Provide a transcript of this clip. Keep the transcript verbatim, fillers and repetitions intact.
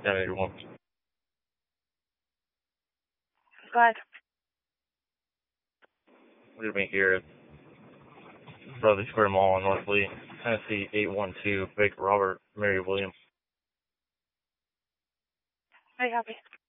ten eighty-one. Go ahead. We're going to be here at Bradley Square Mall in North Lee, Tennessee, eight one two, Baker Robert, Mary Williams. Very happy.